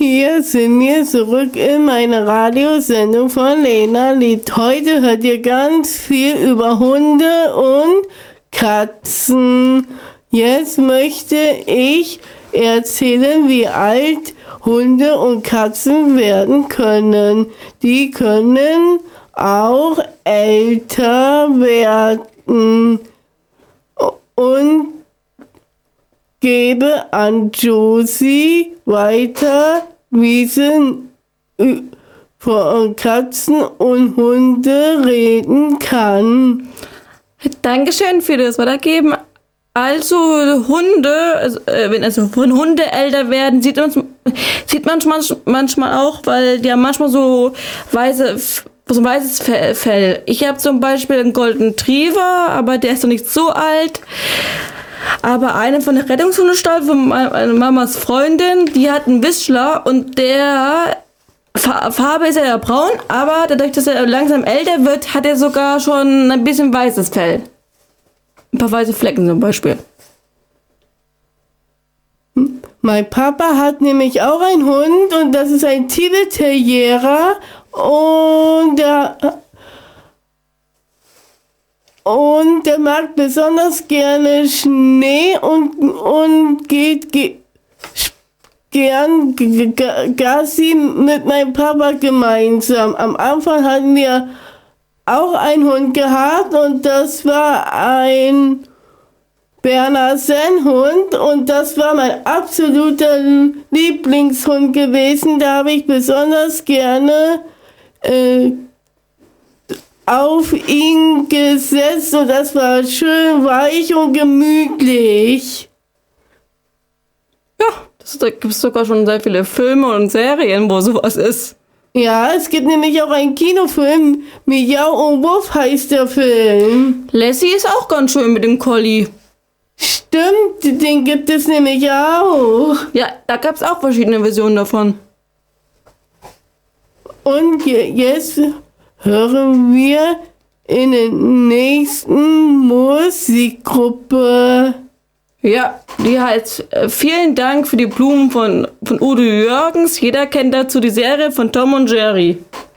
hier sind wir zurück in meiner Radiosendung von Lena Lied. Heute hört ihr ganz viel über Hunde und Katzen. Jetzt möchte ich erzählen, wie alt Hunde und Katzen werden können. Die können auch älter werden. Und gebe an Josie weiter, wie sie von Katzen und Hunde reden kann. Dankeschön für das Weitergeben. Also Hunde, wenn Hunde älter werden, sieht man manchmal auch, weil die haben manchmal so ein weißes Fell. Ich habe zum Beispiel einen Golden Retriever, aber der ist noch nicht so alt. Aber eine von der Rettungshundestall von meiner Mamas Freundin, die hat einen Whistler und der Farbe ist ja braun, aber dadurch, dass er langsam älter wird, hat er sogar schon ein bisschen weißes Fell. Ein paar weiße Flecken zum Beispiel. Mein Papa hat nämlich auch einen Hund und das ist ein Tibet Terrier und der mag besonders gerne Schnee und geht gern Gassi mit meinem Papa gemeinsam. Am Anfang hatten wir auch einen Hund gehabt und das war ein Berner Sennhund und das war mein absoluter Lieblingshund gewesen. Da habe ich besonders gerne auf ihn gesetzt und das war schön weich und gemütlich. Ja, da gibt es sogar schon sehr viele Filme und Serien, wo sowas ist. Ja, es gibt nämlich auch einen Kinofilm, Miau und Wuff heißt der Film. Lassie ist auch ganz schön mit dem Collie. Stimmt, den gibt es nämlich auch. Ja, da gab es auch verschiedene Versionen davon. Und jetzt hören wir in der nächsten Musikgruppe. Ja, die heißt Vielen Dank für die Blumen von Udo Jürgens. Jeder kennt dazu die Serie von Tom und Jerry.